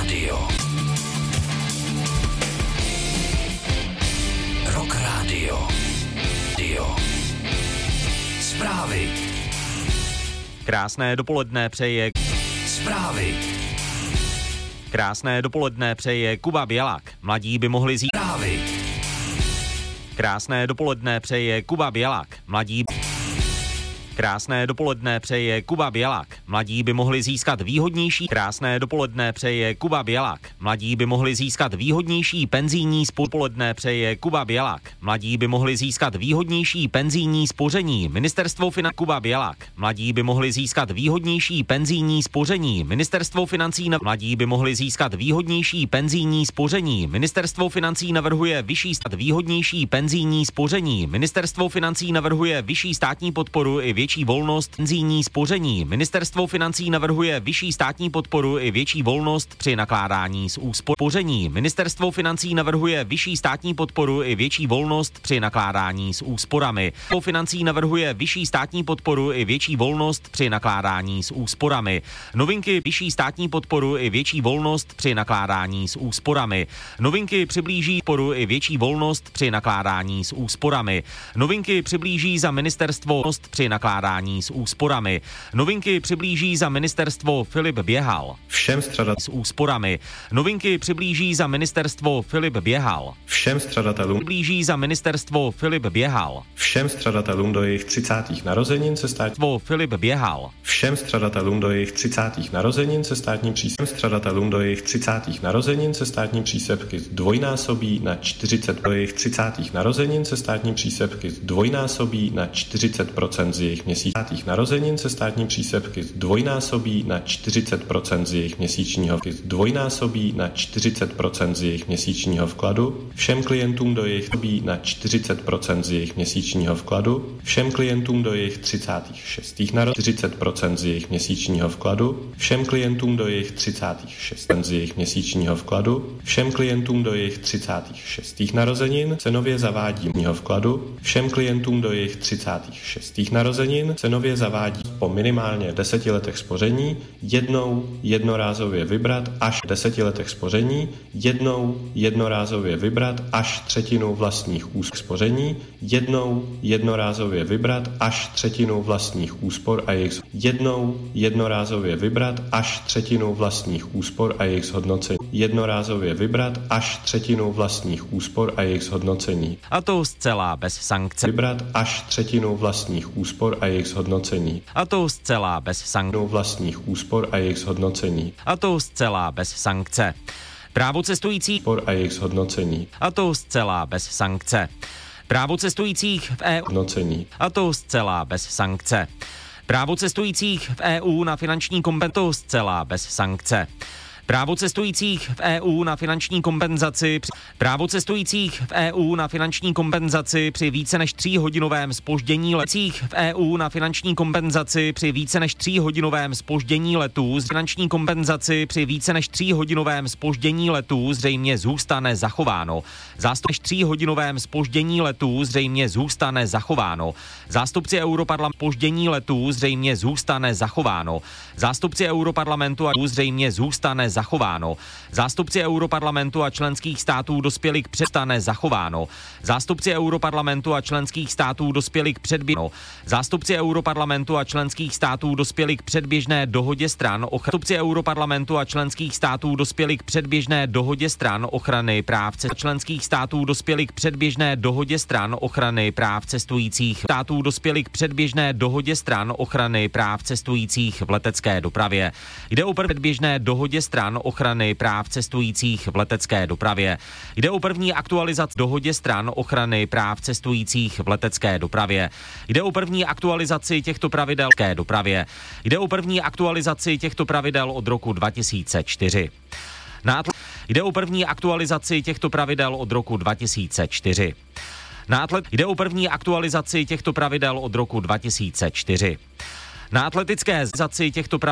Rádio. Rock Rádio. Zprávy. Krásné dopoledne přeje. Zprávy. Krásné dopoledne přeje Kuba Bělak. Mladí by mohli získat. Zprávy. Krásné dopoledne přeje Kuba Bělak. Krásné dopoledne přeje Kuba Bělak. Mladí by mohli získat výhodnější. Krásné dopoledne přeje Kuba Bělak. Mladí by mohli získat výhodnější penzijní spoření. Přeje Kuba Bělak. Mladí by mohli získat výhodnější penzijní spoření. Ministerstvo financí. Kuba Bělak. Mladí by mohli získat výhodnější penzijní spoření. Ministerstvo financí. Mladí by mohli získat výhodnější penzijní spoření. Ministerstvo financí navrhuje výhodnější penzijní spoření. Ministerstvo financí navrhuje vyšší státní podporu i větší volnost penzijní spoření. Ministerstvo financí navrhuje vyšší státní podporu i větší volnost při nakládání s úsporami. Ministerstvo financí navrhuje vyšší státní podporu i větší volnost při nakládání s úsporami. Ministerstvo financí navrhuje vyšší státní podporu i větší volnost při nakládání s úsporami. Novinky vyšší státní podporu i větší volnost při nakládání s úsporami. Novinky přiblíží podporu i větší volnost při nakládání s úsporami. Novinky přiblíží za ministerstvo při nakládání s úsporami. Novinky přiblíží za ministerstvo Filip Běhal. Všem střadatelům s úsporami. Novinky přiblíží za ministerstvo Filip Běhal. Všem střadatelům Přiblíží za ministerstvo Filip Běhal. Všem střadatelům do jejich 30. narozenin se státní Filip Běhal. Všem střadatelům do jejich 30. narozenin se státní příspěvky. Střadatelům do jejich 30. narozenin se státní příspěvky zdvojnásobí na 40. Do jejich 30. narozenin se státní příspěvky zdvojnásobí na 40% z jejich měsíčních narozenin se státní příspěvky zdvojnásobí na 40% z jejich měsíčního zdvojnásobí na 40% z jejich měsíčního vkladu. Všem klientům do jejich na 40% z jejich měsíčního vkladu. Všem klientům do jejich 36. narozenin 40% z jejich měsíčního vkladu. Všem klientům do jejich 36. z jejich měsíčního vkladu. Všem klientům do jejich 36. narozenin se nově zavádí vkladu. Všem klientům do jejich 36. narozenin se nově zavádí po minimálně 10 letech spoření jednorázově vybrat až 10 letech spoření jednorázově vybrat až třetinu vlastních úspor spoření jednorázově vybrat až třetinu vlastních úspor a jejich jednorázově vybrat až třetinu vlastních úspor a jejich zhodnocení jednorázově vybrat až třetinu vlastních úspor a jejich zhodnocení. A to zcela bez sankce. Vybrat až třetinu vlastních úspor a jejich zhodnocení. A to zcela bez sankce. Vlastních úspor a jejich zhodnocení. A to zcela bez sankce. Právo cestujících a jejich zhodnocení. A to zcela bez sankce. Právo cestujících v EU. Hodnocení. A to zcela bez sankce. Právo cestujících v EU na finanční kompenzaci zcela bez sankce. Právo cestujících v EU na finanční kompenzaci. Právo cestujících v EU na finanční kompenzaci při více než 3hodinovém zpoždění letcích v EU na finanční kompenzaci při více než 3hodinovém zpoždění letů z finanční kompenzaci při více než 3hodinovém zpoždění letů zřejmě zůstane zachováno. Zástupci 3hodinovém zpoždění letů zřejmě zůstane zachováno. Zástupci Europarlamentu zpoždění letů zřejmě zůstane zachováno. Zástupci Europarlamentu a zřejmě zůstane zachováno. Zástupci Europarlamentu a členských států dospěli k přestane zachováno. Zástupci Europarlamentu a členských států dospěli k předběžné. Zástupci Europarlamentu a členských států dospěli k předběžné dohodě stran. Zástupci Europarlamentu a členských států dospěli k předběžné dohodě stran ochrany práv členských států dospěli k předběžné dohodě stran ochrany práv cestujících. Států dospěli k předběžné dohodě stran ochrany práv cestujících v letecké dopravě. Jde o předběžné dohodě stran ochrany práv cestujících v letecké dopravě. Jde o první aktualizaci dohodě stran ochrany práv cestujících v letecké dopravě. Jde o první aktualizaci těchto pravidel v dopravě. Jde o první aktualizaci těchto pravidel od roku 2004. Jde o první aktualizaci těchto pravidel od roku 2004. Jde o první aktualizaci těchto pravidel od roku 2004. Na atletické zaci těchto pravidel